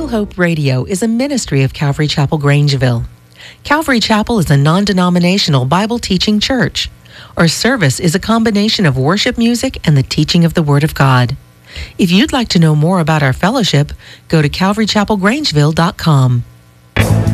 Hope Radio is a ministry of Calvary Chapel, Grangeville. Calvary Chapel is a non-denominational Bible teaching church. Our service is a combination of worship music and the teaching of the Word of God. If you'd like to know more about our fellowship, go to calvarychapelgrangeville.com.